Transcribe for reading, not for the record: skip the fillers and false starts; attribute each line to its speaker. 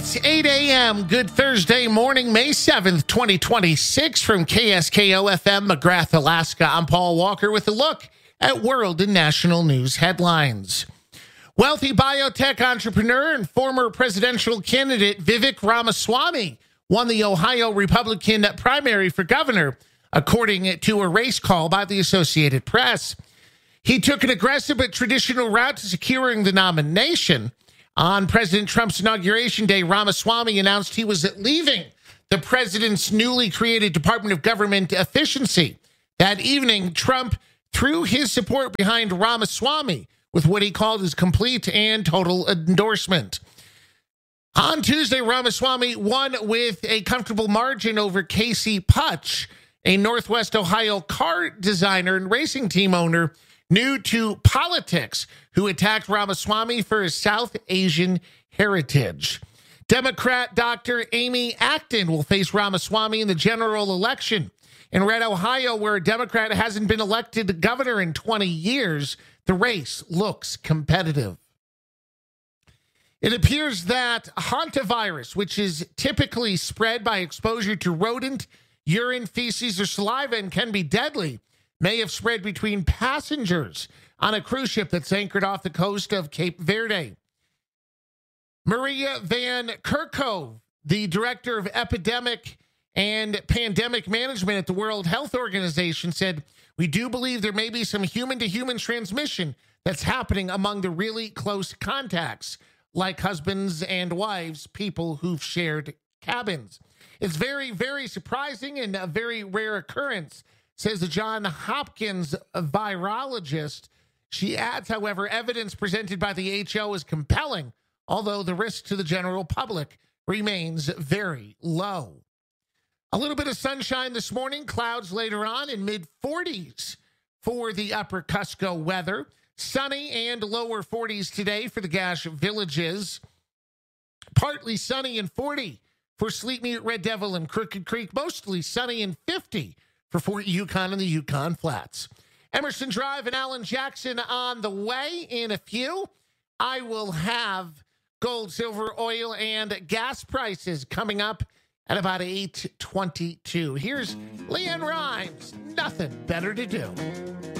Speaker 1: It's 8 a.m. Good Thursday morning, May 7th, 2026 from KSKO-FM, McGrath, Alaska. I'm Paul Walker with a look at world and national news headlines. Wealthy biotech entrepreneur and former presidential candidate Vivek Ramaswamy won the Ohio Republican primary for governor, according to a race call by the Associated Press. He took an aggressive but traditional route to securing the nomination. On President Trump's inauguration day, Ramaswamy announced he was leaving the president's newly created Department of Government Efficiency. That evening, Trump threw his support behind Ramaswamy with what he called his complete and total endorsement. On Tuesday, Ramaswamy won with a comfortable margin over Casey Putch, a Northwest Ohio car designer and racing team owner new to politics, who attacked Ramaswamy for his South Asian heritage. Democrat Dr. Amy Acton will face Ramaswamy in the general election. In Red, Ohio, where a Democrat hasn't been elected governor in 20 years, the race looks competitive. It appears that hantavirus, which is typically spread by exposure to rodent, urine, feces, or saliva and can be deadly, may have spread between passengers on a cruise ship that's anchored off the coast of Cape Verde. Maria Van Kerkhove, the director of epidemic and pandemic management at the World Health Organization, said, "We do believe there may be some human-to-human transmission that's happening among the really close contacts, like husbands and wives, people who've shared cabins. It's very, very surprising and a very rare occurrence," says the Johns Hopkins virologist. She adds, however, evidence presented by the HO is compelling, although the risk to the general public remains very low. A little bit of sunshine this morning, clouds later on in mid-40s for the upper Cusco weather. Sunny and lower 40s today for the Gash Villages. Partly sunny and 40 for Sleep Mute, Red Devil, and Crooked Creek. Mostly sunny and 50 for Fort Yukon and the Yukon Flats. Emerson Drive and Alan Jackson on the way in a few. I will have gold, silver, oil, and gas prices coming up at about 8:22. Here's Leanne Rimes. Nothing better to do.